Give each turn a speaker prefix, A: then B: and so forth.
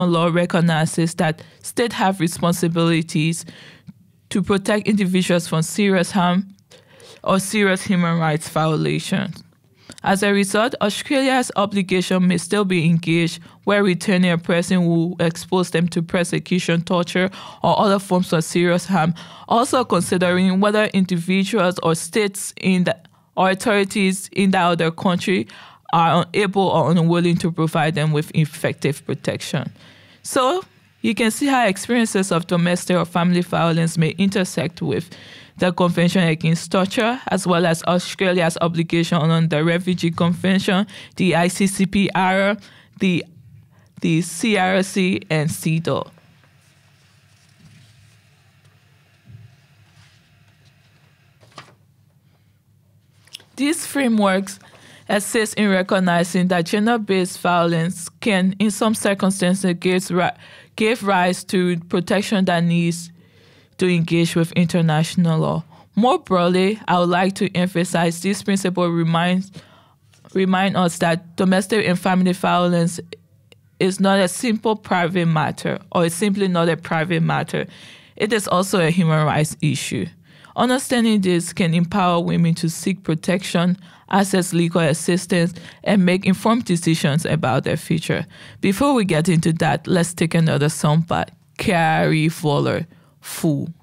A: law recognizes that states have responsibilities to protect individuals from serious harm or serious human rights violations. As a result, Australia's obligation may still be engaged where returning a person will expose them to persecution, torture, or other forms of serious harm, also considering whether individuals or states or authorities in that other country are unable or unwilling to provide them with effective protection. So you can see how experiences of domestic or family violence may intersect with the Convention Against Torture, as well as Australia's obligation on the Refugee Convention, the ICCPR, the CRC, and CEDAW. These frameworks assist in recognizing that gender-based violence can, in some circumstances, give rise to protection that needs to engage with international law. More broadly, I would like to emphasize this principle remind us that domestic and family violence is not a simple private matter, or it's simply not a private matter. It is also a human rights issue. Understanding this can empower women to seek protection, access legal assistance, and make informed decisions about their future. Before we get into that, let's take another song by Carrie Fowler, Fool.